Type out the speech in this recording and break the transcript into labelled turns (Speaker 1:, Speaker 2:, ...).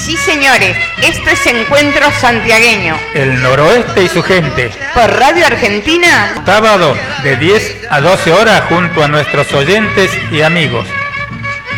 Speaker 1: Sí, señores, esto es Encuentro Santiagueño.
Speaker 2: El noroeste y su gente.
Speaker 1: Por Radio Argentina.
Speaker 2: Sábado de 10 a 12 horas junto a nuestros oyentes y amigos.